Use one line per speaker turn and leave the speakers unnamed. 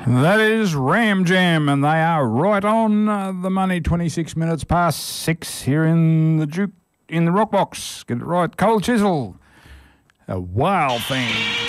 That is Ram Jam, and they are right on the money. 26 minutes past 6 here in the Rock Box. Get it right. Cold Chisel. A wild thing.